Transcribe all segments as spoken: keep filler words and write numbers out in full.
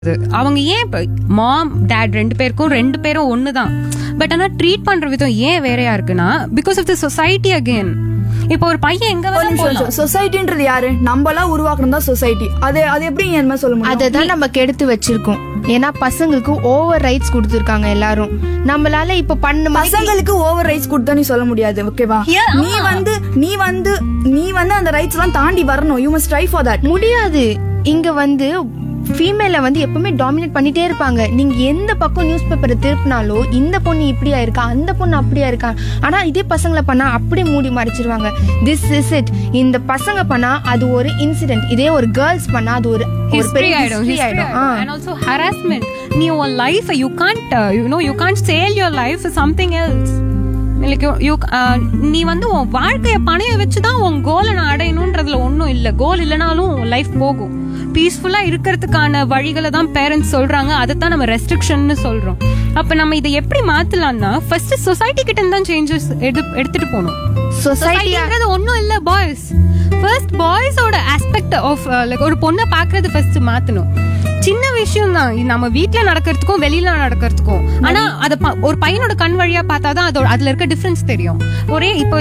அவங்க ஏன் இப்ப மாம் டாட் ரெண்டு பேருக்கும் ரெண்டு பேரும் ஒண்ணுதான். பட் ஆனா ட்ரீட் பண்ற விதம் ஏன் வேறையா இருக்குன்னா because of the society again. இப்போ ஒரு பையன் எங்க வேணாலும் சொசைட்டின்றது யாரு? நம்மளாம் உருவாக்கணும் தான் சொசைட்டி. அது அது எப்படி என்ன சொல்ல முடியும்? அதை தான் நம்ம கெடுத்து வச்சிருக்கோம். ஏன்னா பசங்களுக்கு ஓவர் ரைட்ஸ் கொடுத்துருக்காங்க எல்லாரும். நம்மளால இப்ப பண்ண பசங்களுக்கு ஓவர் ரைட்ஸ் கொடுத்தா நீ சொல்ல முடியாது, ஓகேவா? நீ வந்து நீ வந்து நீ வந்து அந்த ரைட்ஸ் எல்லாம் தாண்டி வரணும். You must try for that. முடியாது. இங்க வந்து ஃபீமேல வந்து எப்பவுமே டாமினேட் பண்ணிட்டே இருப்பாங்க. நீங்க எந்த பக்கம் நியூஸ் பேப்பரை திருப்பினாலும் இந்த பொண்ணு இப்படியா இருக்கா, அந்த பொண்ணு அப்படியா இருக்கா. ஆனா இதே பசங்களை பண்ணா அப்படி மூடி மறைச்சிருவாங்க. This is it. இந்த பசங்க பண்ணா அது ஒரு இன்சிடென்ட், இதே ஒரு கேர்ள்ஸ் பண்ணா அது ஒரு history ஆயிடும். And also harassment. நீ உன் life you can't uh, you know you can't sell your life for something else. like you, you uh, நீ வந்து உன் வாழ்க்கைய பணைய வச்சுதான் உன் கோலை நான் அடையணும்ன்றதுல ஒன்னும் இல்ல. கோல் இல்லனாலும் லைஃப் போகும். பீஸ்ஃபுல்லா இருக்கிறதுக்கான வழிகளை தான் பேரண்ட்ஸ் சொல்றாங்க. அதைத்தான் நம்ம ரெஸ்ட்ரிக்ஷன் சொல்றோம். அப்ப நம்ம இதை எப்படி மாத்தலாம்னா ஃபர்ஸ்ட் சொசைட்டி கிட்ட இருந்து தான் சேஞ்சஸ் எடுத்துட்டு போகணும். சொசைட்டின்றது ஒன்னும் இல்ல boys. First பாய்ஸோட aspect of like ஒரு பொண்ணை பாக்குறது ஃபர்ஸ்ட் மாத்தணும். சின்ன விஷயம் தான் நம்ம வீட்டுல நடக்கிறதுக்கும் வெளியில நடக்கிறதுக்கும். ஆனா அத ஒரு பையனோட கண் வழியா பார்த்தாதான் அதோட அதுல இருக்க டிஃபரன்ஸ் தெரியும். ஒரே இப்போ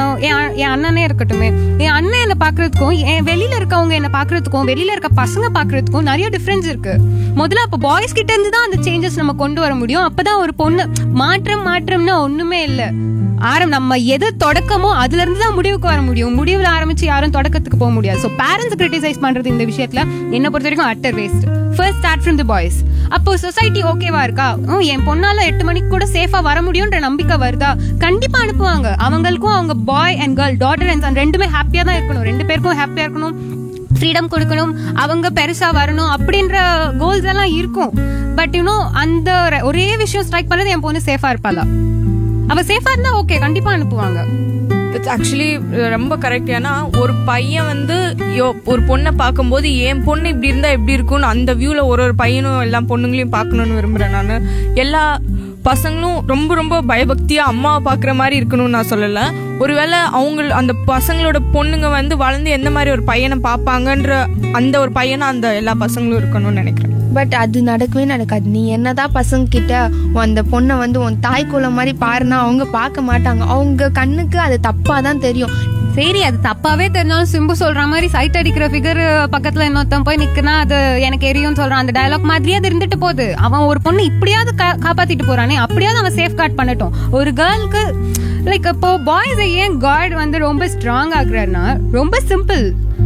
என் அண்ணனே இருக்கட்டுமே, என் அண்ணன் என்ன பாக்குறதுக்கும் என் வெளியில இருக்கவங்க என்ன பாக்குறதுக்கும் வெளியில இருக்க பசங்க பாக்குறதுக்கும் நிறைய டிஃபரன்ஸ் இருக்கு. முதல்ல அப்ப பாய்ஸ் கிட்ட இருந்து தான் அந்த சேஞ்சஸ் நம்ம கொண்டு வர முடியும். அப்பதான் ஒரு பொண்ணு மாற்றம் மாற்றம்னா ஒண்ணுமே இல்ல. ஆரம் நம்ம எது தொடக்கமோ அதுல இருந்து தான் முடிவுக்கு வர முடியும். முடிவுல ஆரம்பிச்சு யாரும் தொடக்கத்துக்கு போக முடியாது. சோ பேரண்ட்ஸ் கிரிட்டிசைஸ் பண்றது இந்த விஷயத்துல என்ன பொறுத்த வரைக்கும் utter waste. First start from the boys. அப்போ சொசைட்டி ஓகேவா இருக்கா, என் பொண்ணால எட்டு மணிக்கு கூட சேஃபா வர முடியும்ன்ற நம்பிக்கை வருதா, கண்டிப்பா அனுப்புவாங்க. அவங்களுக்கும் அவங்க பாய் and girl, daughter and son ரெண்டுமே ஹாப்பியா தான் இருக்கணும். ரெண்டு பேருக்கும் ஹாப்பியா இருக்கணும், ஃப்ரீடம் கொடுக்கணும், அவங்க பெருசா வரணும் அப்படின்ற கோல்ஸ் எல்லாம் இருக்கும். பட் யூனோ அந்த ஒரே விஷயம் ஸ்ட்ரைக் பண்ணது என் பொண்ணு சேஃபா இருப்பாளா, அவ சேஃபா இருந்தா ஓகே கண்டிப்பா அனுப்புவாங்க. இட்ஸ் ஆக்சுவலி ரொம்ப கரெக்ட். ஏன்னா ஒரு பையன் வந்து ஒரு பொண்ணை பார்க்கும்போது என் பொண்ணு இப்படி இருந்தா எப்படி இருக்கும்னு அந்த வியூல ஒரு ஒரு பையனும் எல்லா பொண்ணுங்களையும் பார்க்கணும்னு விரும்புறேன் நான். எல்லா பசங்களும் ரொம்ப ரொம்ப பயபக்தியா அம்மாவை பாக்குற மாதிரி இருக்கணும்னு நான் சொல்லல. ஒருவேளை அவங்க அந்த பசங்களோட பொண்ணுங்க வந்து வளர்ந்து எந்த மாதிரி ஒரு பையனை பார்ப்பாங்கன்ற அந்த ஒரு பையனா அந்த எல்லா பசங்களும் இருக்கணும்னு நினைக்கிறேன். பட் அது நடக்கவே நடக்காது. நீ என்னதான் பசங்க கிட்ட அந்த பொண்ணை வந்து உன் தாய் குலம் மாதிரி பாருனா அவங்க பார்க்க மாட்டாங்க. அவங்க கண்ணுக்கு அது தப்பா தான் தெரியும். சரி, அது தப்பாவே தெரிஞ்சாலும் சிம்பு சொல்ற மாதிரி சைட் அடிக்கிற ஃபிகர் பக்கத்துல இன்னொருத்தன் போய் நிக்கனா அது எனக்கு எரியும் சொல்றான். அந்த டயலாக் மாதிரியே அது இருந்துட்டு போகுது. அவன் ஒரு பொண்ணு இப்படியாவது காப்பாத்திட்டு போறானே, அப்படியாவது அவன் சேஃப் கார்ட் பண்ணட்டும். ஒரு கேர்ளுக்கு லைக் இப்போ பாய்ஸ் ஏன் காட் வந்து ரொம்ப ஸ்ட்ராங் ஆகுறாருன்னா ரொம்ப சிம்பிள்.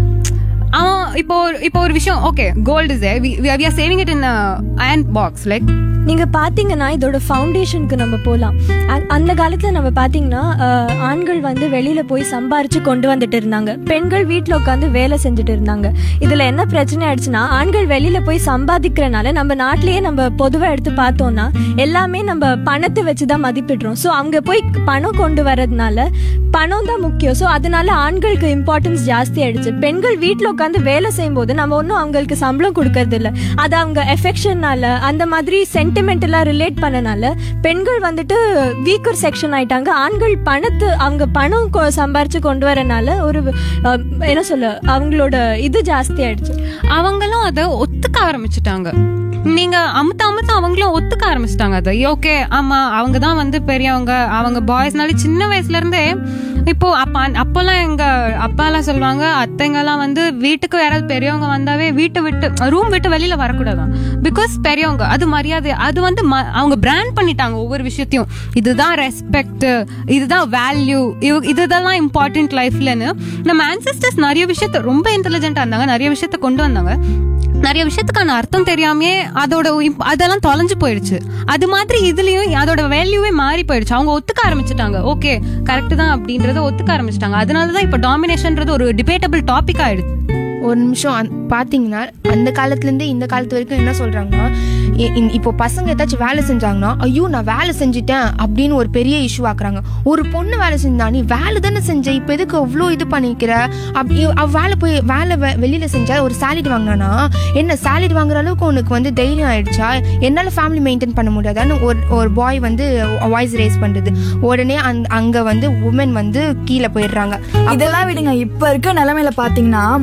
அவன் இப்போ இப்போ ஒரு விஷயம் okay gold is we are saving it in a iron box. like நீங்க பாத்தீங்கன்னா இதோட ஃபவுண்டேஷனுக்கு நம்ம போலாம். அந்த காலத்துல நம்ம பாத்தீங்கன்னா ஆண்கள் வந்து வெளியில போய் சம்பாரிச்சு கொண்டு வந்துட்டு இருந்தாங்க, பெண்கள் வீட்டுல உட்காந்து வேலை செஞ்சுட்டு இருந்தாங்க. இதுல என்ன பிரச்சனை ஆயிடுச்சுன்னா ஆண்கள் வெளியில போய் சம்பாதிக்கிறனால நம்ம நாட்டிலேயே நம்ம பொதுவா எடுத்து பார்த்தோம்னா எல்லாமே நம்ம பணத்தை வச்சுதான் மதிப்பிடுறோம். ஸோ அங்க போய் பணம் கொண்டு வர்றதுனால பணம் தான் முக்கியம். ஸோ அதனால ஆண்களுக்கு இம்பார்ட்டன்ஸ் ஜாஸ்தி ஆயிடுச்சு. பெண்கள் வீட்டுல உட்காந்து வேலை செய்யும் போது நம்ம ஒன்னும் அவங்களுக்கு சம்பளம் கொடுக்கறது இல்லை. அது அவங்க எஃபெக்ஷனால அந்த மாதிரி சென்டிமெண்டலா ரிலேட் பண்ணனால பெண்கள் வந்துட்டு வீக்கர் செக்ஷன் ஆயிட்டாங்க. ஆண்கள் பணத்து அவங்க பணம் சம்பாரிச்சு கொண்டு வரனால ஒரு என்ன சொல்ல அவங்களோட இது ஜாஸ்தி ஆயிடுச்சு. அவங்களும் அதை ஒத்துக்க ஆரம்பிச்சுட்டாங்க. நீங்க அமுத்த அமுத்த அவங்களும் ஒத்துக்க ஆரம்பிச்சிட்டாங்க. அது ஓகே ஆமா அவங்கதான் வந்து பெரியவங்க, அவங்க பாய்ஸ்னால சின்ன வயசுல இருந்தே இப்போ அப்பா அப்பெல்லாம் எங்க அப்பா எல்லாம் சொல்லுவாங்க, அத்தைங்க எல்லாம் வந்து வீட்டுக்கு யாராவது பெரியவங்க வந்தாவே வீட்டை விட்டு ரூம் விட்டு வெளியில வரக்கூடாதான். பிகாஸ் பெரியவங்க அது மரியாதை, அது வந்து அவங்க பிராண்ட் பண்ணிட்டாங்க ஒவ்வொரு விஷயத்தையும். இதுதான் ரெஸ்பெக்ட், இதுதான் வேல்யூ, இதெல்லாம் இம்பார்ட்டன்ட் லைஃப்லன்னு. நம்ம ஆன்செஸ்டர்ஸ் நிறைய விஷயத்த ரொம்ப இன்டெலிஜென்டா இருந்தாங்க, நிறைய விஷயத்த கொண்டு வந்தாங்க. நிறைய விஷயத்துக்கான அர்த்தம் தெரியாமே அதோட அதெல்லாம் தொலைஞ்சு போயிடுச்சு. அது மாதிரி இதுலயும் அதோட வேல்யூவே மாறி போயிடுச்சு. அவங்க ஒத்துக்க ஆரம்பிச்சுட்டாங்க, ஓகே கரெக்ட் தான் அப்படின்றத ஒத்துக்க ஆரம்பிச்சிட்டாங்க. அதனாலதான் இப்ப டாமினேஷன்ன்றது ஒரு டிபேட்டபிள் டாபிக் ஆயிடுச்சு. ஒரு நிமிஷம் பாத்தீங்கன்னா அந்த காலத்துல இருந்து இந்த காலத்து வரைக்கும் என்ன சொல்றாங்கன்னா, இப்போ பசங்க ஏதாச்சும் வேலை செஞ்சாங்கன்னா ஐயோ நான் வேலை செஞ்சுட்டேன் அப்படின்னு ஒரு பெரிய இஷ்யூ ஆக்குறாங்க. ஒரு பொண்ணு வேலை செஞ்சா நீ வேலை தானே செஞ்ச, இப்ப எதுக்கு அவ்வளோ இது பண்ணிக்கிற, அப்படி அவ வேலை போய் வேலை வெளியில செஞ்சா ஒரு சேலரி வாங்கினானா என்ன சேலரி வாங்குற அளவுக்கு உனக்கு வந்து தைரியம் ஆயிடுச்சா, என்னால ஃபேமிலி மெயின்டைன் பண்ண முடியாதான்னு ஒரு ஒரு பாய் வந்து வாய்ஸ் ரேஸ் பண்றது. உடனே அங்க வந்து உமன் வந்து கீழே போயிடுறாங்க. இதெல்லாம் விடுங்க. இப்ப இருக்க நிலைமையில பாத்தீங்கன்னா முதல்ல வந்து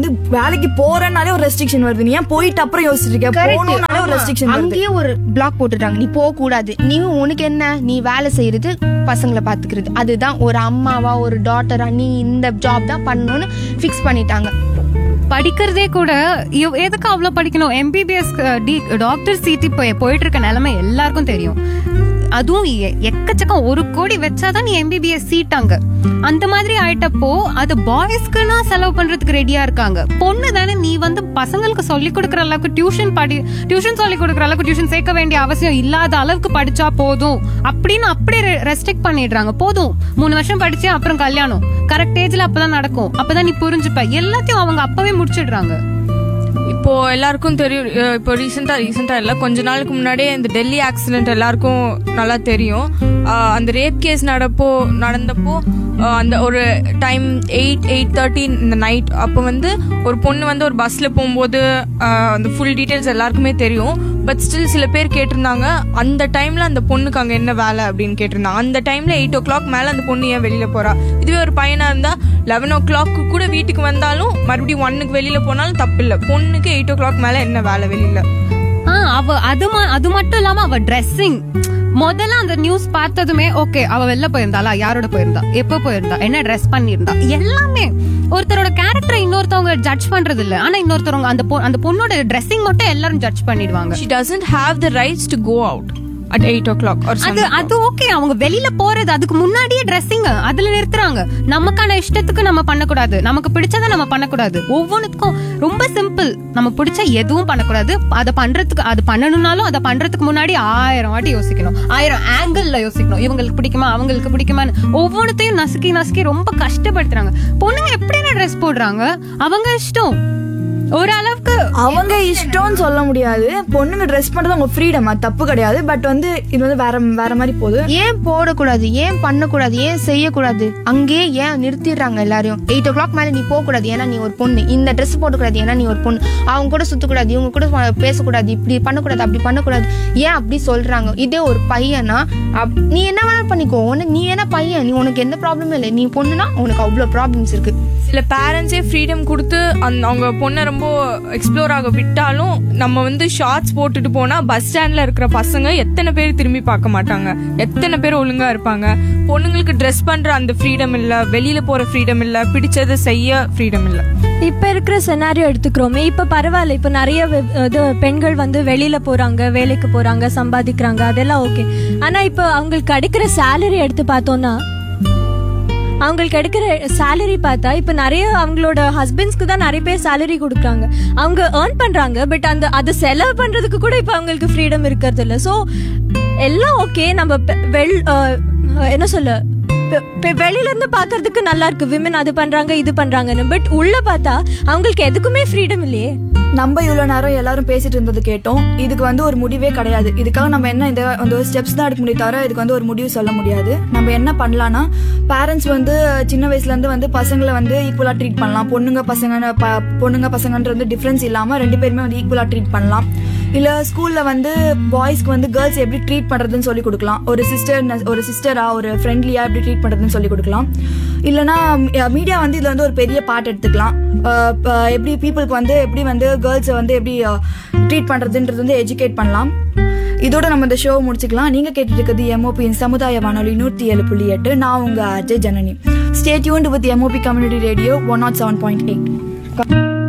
வந்து வேலைக்கு போறனாலே ஒரு ரெஸ்ட்ரிக்ஷன் வருது. நீ ஏன் போயிட்டு அப்புறம் யோசிச்சுட்டு இருக்க? போகணும்னாலே ஒரு ரெஸ்ட்ரிக்ஷன் வருது. அங்கேயே ஒரு பிளாக் போட்டுட்டாங்க, நீ போக கூடாது. நீ உனக்கு என்ன, நீ வேலை செய்யறது பசங்களை பாத்துக்கிறது, அதுதான் ஒரு அம்மாவா ஒரு டாட்டரா நீ இந்த ஜாப் தான் பண்ணணும்னு ஃபிக்ஸ் பண்ணிட்டாங்க. படிக்கிறதே கூட இவ்- எதுக்கு அவ்வளவு படிக்கணும்? எம்பிபிஎஸ் டாக்டர் சீட் இப்போ போயிட்டு இருக்க நிலைமை எல்லாருக்கும் தெரியும். அதுவும் எ- எக்கச்சக்கம் ஒரு கோடி வச்சாதான் நீ எம்பிபிஎஸ் சீட் அங்க. அந்த மாதிரி ஆயிட்டப்போ அது பாய்ஸ்க்குன்னா செலவு பண்றதுக்கு ரெடியா இருக்காங்க. பொண்ணு தானே, நீ வந்து பசங்களுக்கு சொல்லி கொடுக்கற அளவுக்கு டியூஷன் படி டியூஷன் சொல்லி கொடுக்கற அளவுக்கு டியூஷன் சேர்க்க வேண்டிய அவசியம் இல்லாத அளவுக்கு படிச்சா போதும் அப்படின்னு அப்படியே ரெஸ்ட்ரிக்ட் பண்ணிடுறாங்க. போதும், மூணு வருஷம் படிச்சு அப்புறம் கல்யாணம் கரெக்ட் ஏஜ்ல அப்பதான் நடக்கும், அப்பதான் நீ புரிஞ்சுப்ப. எல்லாத்தையும் அவங்க அப்பவே முடிச்சிடுறாங்க. இப்போ எல்லாருக்கும் தெரியும், அஹ் இப்போ ரீசெண்டா ரீசெண்டா இல்ல கொஞ்ச நாளுக்கு முன்னாடியே இந்த டெல்லி ஆக்சிடென்ட் எல்லாருக்கும் நல்லா தெரியும். அஹ் அந்த ரேப் கேஸ் நடப்போ நடந்தப்போ அஹ் அந்த ஒரு டைம் எயிட் எயிட் தேர்ட்டி இந்த நைட் அப்போ வந்து ஒரு பொண்ணு வந்து ஒரு பஸ்ல போகும்போது அஹ் அந்த ஃபுல் டீடைல்ஸ் எல்லாருக்குமே தெரியும். பட் ஸ்டில் சில பேர் கேட்டிருந்தாங்க அந்த டைம்ல அந்த பொண்ணுக்கு அங்க என்ன வேலை அப்படின்னு கேட்டிருந்தாங்க. அந்த டைம்ல எயிட் ஓ கிளாக் மேல அந்த பொண்ணு ஏன் வெளியில போறா? இதுவே ஒரு பையனா இருந்தா லெவன் ஓ கிளாக்கு கூட வீட்டுக்கு வந்தாலும் மறுபடியும் ஒன்னுக்கு வெளியில போனாலும் தப்பு இல்ல. பொண்ணுக்கு எயிட் ஓ கிளாக் மேல என்ன வேலை வெளியில? ஆ, அவ அது ம- அது மட்டும் இல்லாம அவ ட்ரெஸ்ஸிங் முதல்ல அந்த நியூஸ் பார்த்ததுமே ஓகே, அவ வெளில போயிருந்தாளா, யாரோட போயிருந்தா, எப்ப போயிருந்தா, என்ன ட்ரெஸ் பண்ணிருந்தா, எல்லாமே ஒருத்தரோட கேரக்டரை இன்னொருத்தவங்க ஜட்ஜ் பண்றது இல்ல. ஆனா இன்னொருத்தவங்க அந்த பொ- அந்த பொண்ணோட ட்ரெஸ்ஸிங் மட்டும் எல்லாரும் ஜட்ஜ் பண்ணிடுவாங்க. She doesn't have the rights to go out at eight o'clock or அது something. அது ஓகே, அவங்க வெளியில போறது அதுக்கு முன்னாடியே ட்ரெஸ்ஸிங் அதுல நிறுத்துறாங்க. நமக்கான இஷ்டத்துக்கு நம்ம பண்ணக்கூடாது, நமக்கு பிடிச்சதை நம்ம பண்ணக்கூடாது. ஒவ்வொன்றுக்கும் ரொம்ப சிம்பிள், நம்ம பிடிச்ச எதுவும் பண்ணக்கூடாது. அதை பண்றதுக்கு அது பண்ணணும்னாலும் அதை பண்றதுக்கு முன்னாடி ஆயிரம் வாட்டி யோசிக்கணும், ஆயிரம் ஆங்கிள் யோசிக்கணும். இவங்களுக்கு பிடிக்குமா, அவங்களுக்கு பிடிக்குமான்னு ஒவ்வொன்றுத்தையும் நசுக்கி நசுக்கி ரொம்ப கஷ்டப்படுத்துறாங்க. பொண்ணுங்க எப்படி ட்ரெஸ் போடுறாங்க, அவங்க இஷ்டம். ஓரளவுக்கு அவங்க இஷ்டம்னு சொல்ல முடியாது. பொண்ணுங்க ட்ரெஸ் பண்றது அவங்க ஃப்ரீடம், அது தப்பு கிடையாது. பட் வந்து இது வந்து வேற வேற மாதிரி போகுது. ஏன் போடக்கூடாது, ஏன் பண்ணக்கூடாது, ஏன் செய்யக்கூடாது? அங்கேயே ஏன் நிறுத்திடுறாங்க எல்லாரையும்? எயிட் ஓ கிளாக் மேல நீ போக கூடாது, ஏன்னா நீ ஒரு பொண்ணு. இந்த ட்ரெஸ் போடக்கூடாது, ஏன்னா நீ ஒரு பொண்ணு. அவங்க கூட சுத்தக்கூடாது, இவங்க கூட பேசக்கூடாது, இப்படி பண்ணக்கூடாது, அப்படி பண்ணக்கூடாது. ஏன் அப்படி சொல்றாங்க? இதே ஒரு பையனா அப்- நீ என்ன வேணா பண்ணிக்கோ, உனக்கு நீ என்ன பையன், நீ உனக்கு எந்த ப்ராப்ளமும் இல்லை. நீ பொண்ணுனா உனக்கு அவ்வளவு ப்ராப்ளம்ஸ் இருக்கு. சில பேரண்ட்ஸே ஃப்ரீடம் கொடுத்து அந்த அவங்க பொண்ணை ரொம்ப எக்ஸ்ப்ளோர் ஆக விட்டாலும் நம்ம வந்து ஷார்ட்ஸ் போட்டுட்டு போனா பஸ் ஸ்டாண்ட்ல இருக்கிற பசங்க எத்தனை பேர் திரும்பி பார்க்க மாட்டாங்க, எத்தனை பேர் ஒழுங்கா இருப்பாங்க. பொண்ணுங்களுக்கு ட்ரெஸ் பண்ற அந்த ஃப்ரீடம் இல்ல, வெளியில போற ஃப்ரீடம் இல்ல, பிடிச்சதை செய்ய ஃப்ரீடம் இல்ல. இப்ப இருக்கிற செனாரியோ எடுத்துக்கிறோமே, இப்ப பரவாயில்ல, இப்ப நிறைய வெ- இது பெண்கள் வந்து வெளியில போறாங்க, வேலைக்கு போறாங்க, சம்பாதிக்கிறாங்க, அதெல்லாம் ஓகே. ஆனா இப்ப அவங்களுக்கு கிடைக்கிற சேலரி எடுத்து பார்த்தோம்னா, அவங்களுக்கு எடுக்கிற சேலரி பார்த்தா இப்ப நிறைய அவங்களோட ஹஸ்பண்ட்ஸ்க்கு தான் நிறைய பேர் சேலரி கொடுக்குறாங்க, அவங்க ஏர்ன் பண்றாங்க. பட் அந்த அதை செலவு பண்றதுக்கு கூட இப்ப அவங்களுக்கு ஃப்ரீடம் இருக்கிறது இல்ல. ஸோ எல்லாம் ஓகே, நம்ம பெ- வெள் அஹ், என்ன சொல்ல பெ- பெ- வெளியில இருந்து பாக்குறதுக்கு நல்லா இருக்கு, விமன் அது பண்றாங்க இது பண்றாங்கன்னு. பட் உள்ள பார்த்தா அவங்களுக்கு எதுக்குமே ஃப்ரீடம் இல்லையே. நம்ம இவ்வளவு நேரம் எல்லாரும் பேசிட்டு இருந்தது கேட்டோம். இதுக்கு வந்து ஒரு முடிவே கிடையாது. இதுக்காக நம்ம என்ன இந்த அந்த ஒரு ஸ்டெப்ஸ் தான் எடுக்க முடியும், தவிர இதுக்கு வந்து ஒரு முடிவு சொல்ல முடியாது. நம்ம என்ன பண்ணலாம்னா, பேரண்ட்ஸ் வந்து சின்ன வயசுல இருந்து வந்து பசங்களை வந்து ஈக்குவலா ட்ரீட் பண்ணலாம். பொண்ணுங்க பசங்க ப- பொண்ணுங்க பசங்கன்றது டிஃபரன்ஸ் இல்லாம ரெண்டு பேருமே வந்து ஈக்குவலா ட்ரீட் பண்ணலாம். இல்ல ஸ்கூல்ல வந்து பாய்ஸ்க்கு வந்து கேர்ள்ஸ் எப்படி ட்ரீட் பண்றதுன்னு சொல்லி கொடுக்கலாம். ஒரு சிஸ்டர் ஒரு சிஸ்டரா ஒரு ஃப்ரெண்ட்லியா எப்படி ட்ரீட் பண்றதுன்னு சொல்லி கொடுக்கலாம். இல்லனா மீடியா வந்து இதுல வந்து ஒரு பெரிய பார்ட் எடுத்துக்கலாம். அஹ் அஹ் எப்படி பீப்புளுக்கு வந்து எப்படி வந்து கேர்ள்ஸை வந்து எப்படி ட்ரீட் பண்றதுன்றது வந்து எஜுகேட் பண்ணலாம். இதோட நம்ம இந்த ஷோ முடிச்சுக்கலாம். நீங்க கேட்டுட்டு இருக்கிறது எம்ஓபியின் சமுதாய வானொலி நூற்றி ஏழு புள்ளி எட்டு. நான் உங்க Ajay Janani. Stay tuned with MOP community radio one not seven point eight.